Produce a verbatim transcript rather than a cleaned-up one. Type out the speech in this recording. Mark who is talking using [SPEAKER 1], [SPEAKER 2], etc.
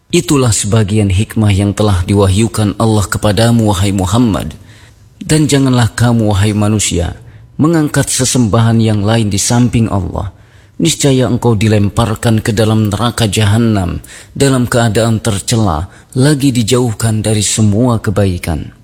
[SPEAKER 1] Itulah sebagian hikmah yang telah diwahyukan Allah kepadamu, wahai Muhammad. Dan janganlah kamu, wahai manusia, mengangkat sesembahan yang lain di samping Allah. Niscaya engkau dilemparkan ke dalam neraka jahanam dalam keadaan tercela, lagi dijauhkan dari semua kebaikan.